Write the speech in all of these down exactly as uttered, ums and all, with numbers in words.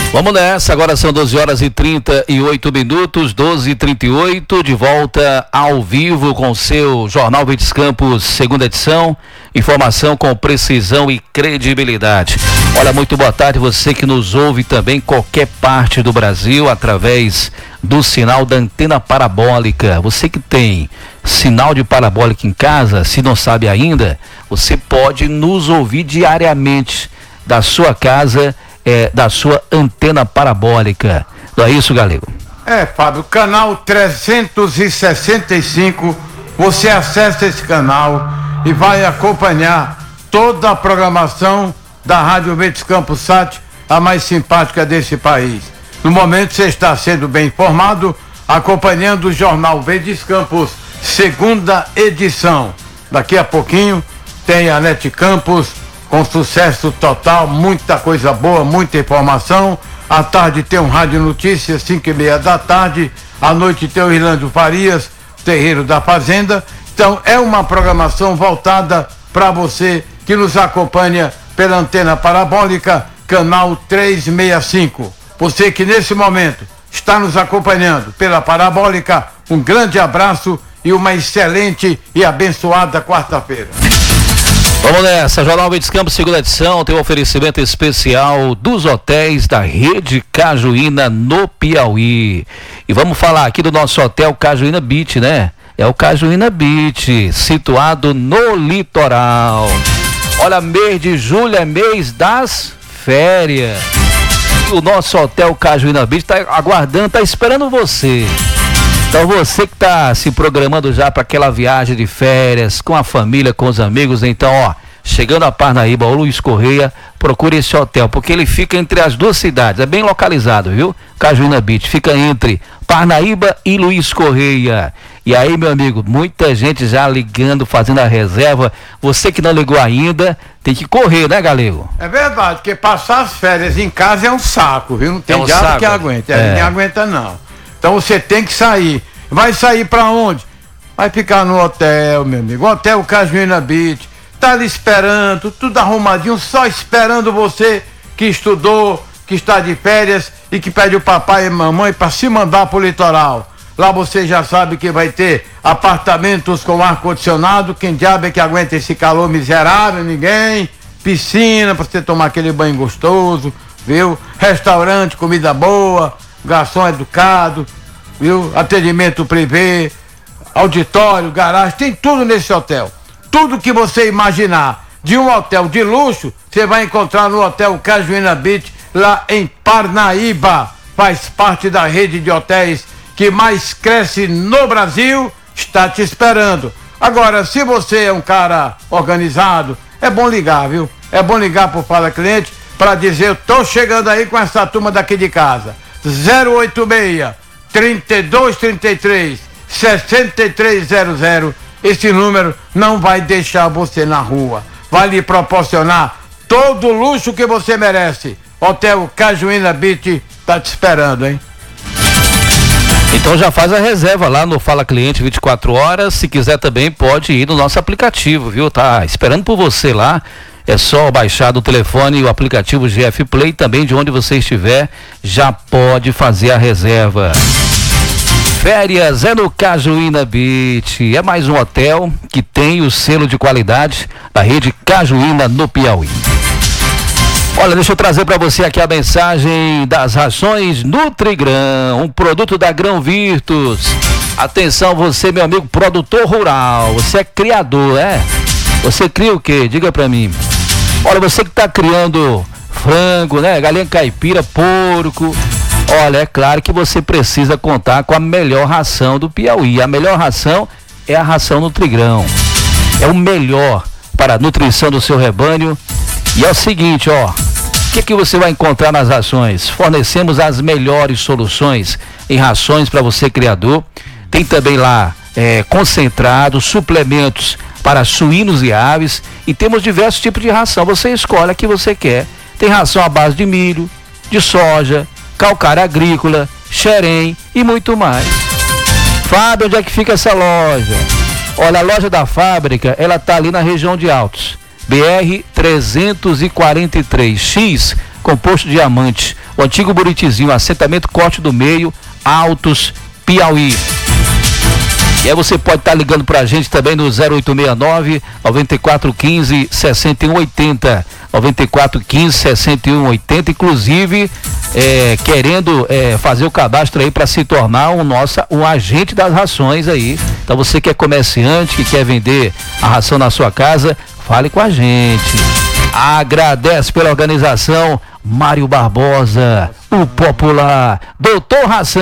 Vamos nessa, agora são doze horas e trinta e oito minutos, doze e trinta e oito, de volta ao vivo com o seu Jornal Verdes Campos, segunda edição, informação com precisão e credibilidade. Olha, muito boa tarde, você que nos ouve também em qualquer parte do Brasil, através do sinal da antena parabólica. Você que tem sinal de parabólica em casa, se não sabe ainda, você pode nos ouvir diariamente da sua casa, É, da sua antena parabólica. Não é isso, Galego? É, Fábio, canal trezentos e sessenta e cinco, você acessa esse canal e vai acompanhar toda a programação da Rádio Verdes Campos Sat, a mais simpática desse país. No momento você está sendo bem informado, acompanhando o Jornal Verdes Campos, segunda edição. Daqui a pouquinho tem a Nete Campos, com sucesso total, muita coisa boa, muita informação. À tarde tem um Rádio Notícias, cinco e meia da tarde. À noite tem o Irlando Farias, Terreiro da Fazenda. Então é uma programação voltada para você que nos acompanha pela antena parabólica, canal trezentos e sessenta e cinco. Você que nesse momento está nos acompanhando pela parabólica, um grande abraço e uma excelente e abençoada quarta-feira. Vamos nessa, Jornal Verdes Campos, segunda edição, tem um oferecimento especial dos hotéis da Rede Cajuína no Piauí. E vamos falar aqui do nosso hotel Cajuína Beach, né? É o Cajuína Beach, situado no litoral. Olha, mês de julho é mês das férias. O nosso hotel Cajuína Beach está aguardando, está esperando você. Então você que está se programando já para aquela viagem de férias, com a família, com os amigos, então ó, chegando a Parnaíba ou Luiz Correia, procure esse hotel, porque ele fica entre as duas cidades, é bem localizado, viu? Cajuína Beach, fica entre Parnaíba e Luiz Correia. E aí, meu amigo, muita gente já ligando, fazendo a reserva. Você que não ligou ainda, tem que correr, né, Galego? É verdade, porque passar as férias em casa é um saco, viu? Não tem é um diabo saco, que aguenta, é. Ninguém aguenta não. Então você tem que sair. Vai sair pra onde? Vai ficar no hotel, meu amigo. Hotel Cajuína Beach. Tá ali esperando, tudo arrumadinho, só esperando você que estudou, que está de férias e que pede o papai e mamãe para se mandar pro litoral. Lá você já sabe que vai ter apartamentos com ar-condicionado. Quem diabo é que aguenta esse calor miserável? Ninguém. Piscina para você tomar aquele banho gostoso, viu? Restaurante, comida boa, garçom educado, viu? Atendimento privê, auditório, garagem, tem tudo nesse hotel. Tudo que você imaginar de um hotel de luxo, você vai encontrar no Hotel Cajuína Beach, lá em Parnaíba. Faz parte da rede de hotéis que mais cresce no Brasil, está te esperando. Agora, se você é um cara organizado, é bom ligar, viu? É bom ligar pro Fala Cliente para dizer, eu tô chegando aí com essa turma daqui de casa. zero oito seis, trinta e dois, trinta e três, sessenta e três zero zero. Esse número não vai deixar você na rua. Vai lhe proporcionar todo o luxo que você merece. Hotel Cajuína Beach tá te esperando, hein? Então já faz a reserva lá no Fala Cliente vinte e quatro horas. Se quiser também pode ir no nosso aplicativo, viu? Tá esperando por você lá. É só baixar do telefone o aplicativo G F Play, também de onde você estiver, já pode fazer a reserva. Férias é no Cajuína Beach, é mais um hotel que tem o selo de qualidade da Rede Cajuína no Piauí. Olha, deixa eu trazer para você aqui a mensagem das rações Nutrigrão, um produto da Grão Virtus. Atenção você, meu amigo produtor rural, você é criador, é? Você cria o quê? Diga para mim. Olha, você que está criando frango, né? Galinha caipira, porco. Olha, é claro que você precisa contar com a melhor ração do Piauí. A melhor ração é a ração Nutrigrão. É o melhor para a nutrição do seu rebanho. E é o seguinte, ó. O que que você vai encontrar nas rações? Fornecemos as melhores soluções em rações para você criador. Tem também lá é, concentrados, suplementos para suínos e aves, e temos diversos tipos de ração. Você escolhe a que você quer. Tem ração à base de milho, de soja, calcário agrícola, xerém e muito mais. Fábio, onde é que fica essa loja? Olha, a loja da fábrica, ela tá ali na região de Altos, B R trezentos e quarenta e três X, composto diamante, o antigo Buritizinho, assentamento Corte do Meio, Altos, Piauí. E aí você pode estar tá ligando pra gente também no zero oito seis nove, nove quatro um cinco, seis um oito zero, nove quatro um cinco, seis um oito zero, inclusive é, querendo é, fazer o cadastro aí para se tornar um, nossa, um agente das rações aí. Então você que é comerciante, que quer vender a ração na sua casa, fale com a gente. Agradece pela organização Mário Barbosa, o popular Doutor Ração.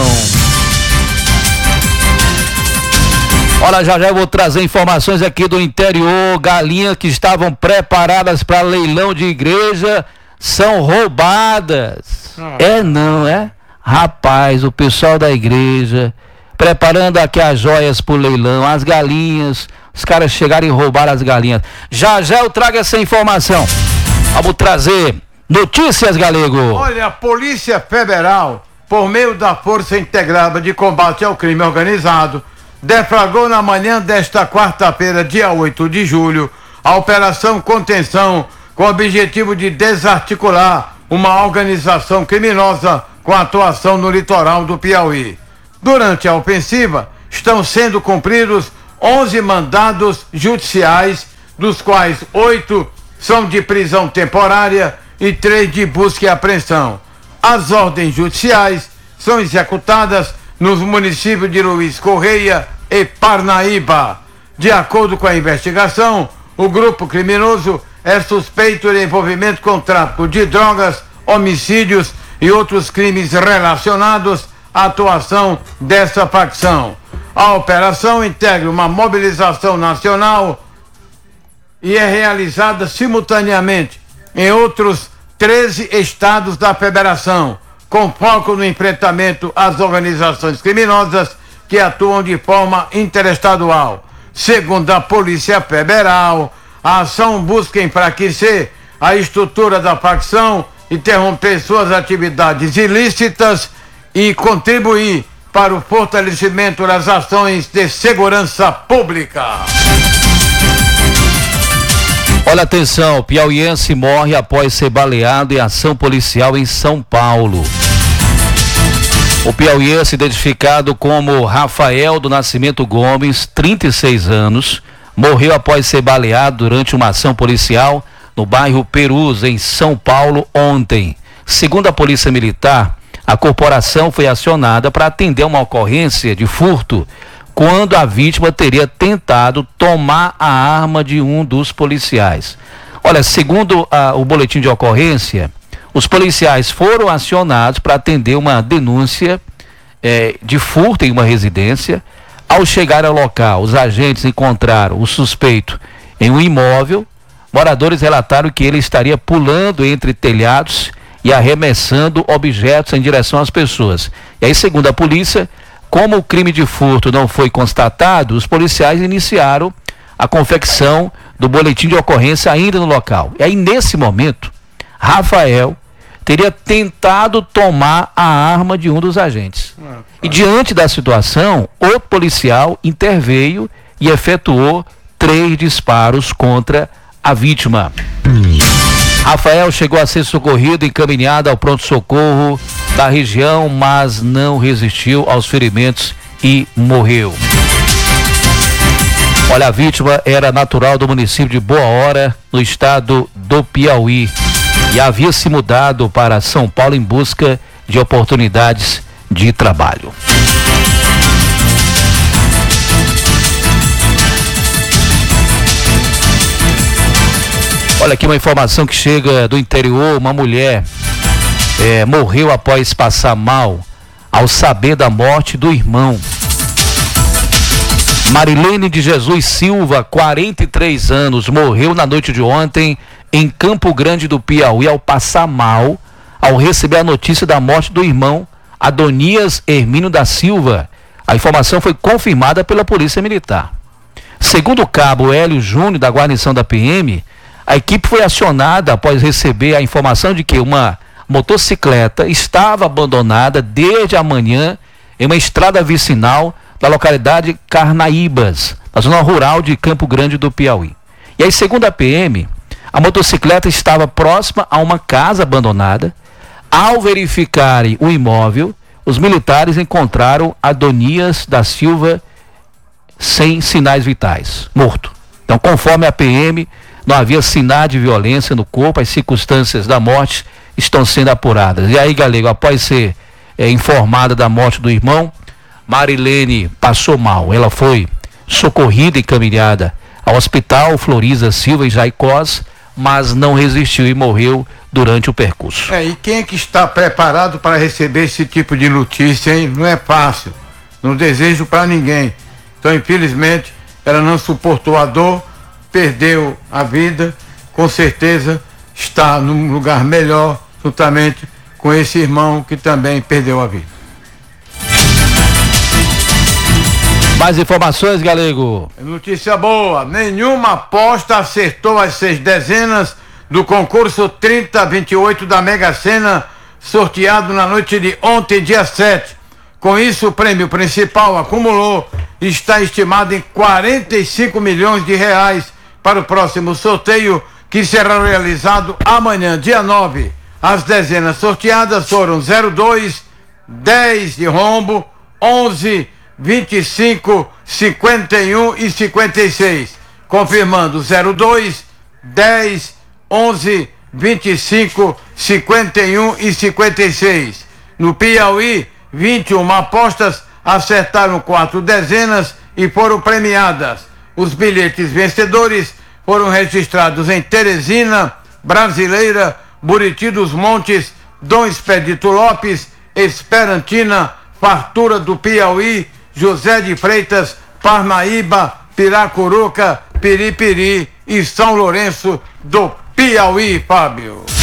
Olha, já já eu vou trazer informações aqui do interior. Galinhas que estavam preparadas para leilão de igreja são roubadas. Ah. É não, é? Rapaz, o pessoal da igreja preparando aqui as joias pro leilão, as galinhas, os caras chegaram e roubaram as galinhas. Já já eu trago essa informação. Vamos trazer notícias, Galego. Olha, a Polícia Federal, por meio da Força Integrada de Combate ao Crime Organizado, deflagrou na manhã desta quarta-feira, dia oito de julho, a Operação Contenção, com o objetivo de desarticular uma organização criminosa com atuação no litoral do Piauí. Durante a ofensiva, estão sendo cumpridos onze mandados judiciais, dos quais oito são de prisão temporária e três de busca e apreensão. As ordens judiciais são executadas nos municípios de Luiz Correia e Parnaíba. De acordo com a investigação, o grupo criminoso é suspeito de envolvimento com tráfico de drogas, homicídios e outros crimes relacionados à atuação dessa facção. A operação integra uma mobilização nacional e é realizada simultaneamente em outros treze estados da federação, com foco no enfrentamento às organizações criminosas que atuam de forma interestadual. Segundo a Polícia Federal, a ação busca enfraquecer a estrutura da facção, interromper suas atividades ilícitas e contribuir para o fortalecimento das ações de segurança pública. Olha, atenção, piauiense morre após ser baleado em ação policial em São Paulo. O piauiense, identificado como Rafael do Nascimento Gomes, trinta e seis anos, morreu após ser baleado durante uma ação policial no bairro Perus, em São Paulo, ontem. Segundo a Polícia Militar, a corporação foi acionada para atender uma ocorrência de furto quando a vítima teria tentado tomar a arma de um dos policiais. Olha, segundo a, o boletim de ocorrência, os policiais foram acionados para atender uma denúncia eh, de furto em uma residência. Ao chegar ao local, os agentes encontraram o suspeito em um imóvel. Moradores relataram que ele estaria pulando entre telhados e arremessando objetos em direção às pessoas. E aí, segundo a polícia, como o crime de furto não foi constatado, os policiais iniciaram a confecção do boletim de ocorrência ainda no local. E aí, nesse momento, Rafael teria tentado tomar a arma de um dos agentes. Ah, tá. E diante da situação, outro policial interveio e efetuou três disparos contra a vítima. Hum. Rafael chegou a ser socorrido e encaminhado ao pronto-socorro da região, mas não resistiu aos ferimentos e morreu. Olha, a vítima era natural do município de Boa Hora, no estado do Piauí, e havia se mudado para São Paulo em busca de oportunidades de trabalho. Olha aqui uma informação que chega do interior. Uma mulher é, morreu após passar mal ao saber da morte do irmão. Marilene de Jesus Silva, quarenta e três anos, morreu na noite de ontem em Campo Grande do Piauí ao passar mal ao receber a notícia da morte do irmão Adonias Hermínio da Silva. A informação foi confirmada pela Polícia Militar. Segundo o cabo Hélio Júnior, da guarnição da P M, a equipe foi acionada após receber a informação de que uma motocicleta estava abandonada desde a manhã em uma estrada vicinal da localidade Carnaíbas, na zona rural de Campo Grande do Piauí. E aí, segundo a P M, a motocicleta estava próxima a uma casa abandonada. Ao verificarem o imóvel, os militares encontraram Adonias da Silva sem sinais vitais, morto. Então, conforme a P M, não havia sinal de violência no corpo, as circunstâncias da morte estão sendo apuradas. E aí, Galego, após ser é, informada da morte do irmão, Marilene passou mal. Ela foi socorrida e encaminhada ao Hospital Floriza Silva em Jaicós, mas não resistiu e morreu durante o percurso. É, e quem é que está preparado para receber esse tipo de notícia, hein? Não é fácil, não desejo para ninguém. Então, infelizmente, ela não suportou a dor, perdeu a vida, com certeza está num lugar melhor, juntamente com esse irmão que também perdeu a vida. Mais informações, Galego? Notícia boa, nenhuma aposta acertou as seis dezenas do concurso trinta vinte e oito da Mega Sena, sorteado na noite de ontem, dia sete. Com isso, o prêmio principal acumulou e está estimado em quarenta e cinco milhões de reais para o próximo sorteio, que será realizado amanhã, dia nove. As dezenas sorteadas foram zero dois, dez de rombo, onze, vinte e cinco, cinquenta e um e cinquenta e seis. Confirmando, zero dois, dez, onze, vinte e cinco, cinquenta e um e cinquenta e seis. No Piauí, vinte e uma apostas acertaram quatro dezenas e foram premiadas. Os bilhetes vencedores foram registrados em Teresina, Brasileira, Buriti dos Montes, Dom Expedito Lopes, Esperantina, Fartura do Piauí, José de Freitas, Parnaíba, Piracuruca, Piripiri e São Lourenço do Piauí, Fábio.